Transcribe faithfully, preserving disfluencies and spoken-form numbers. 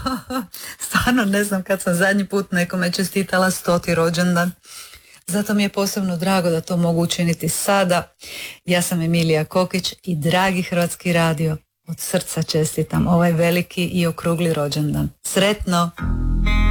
Stvarno ne znam kad sam zadnji put nekome čestitala stoti rođendan. Zato mi je posebno drago da to mogu učiniti sada. Ja sam Emilija Kokić i dragi Hrvatski radio, od srca čestitam ovaj veliki i okrugli rođendan. Sretno!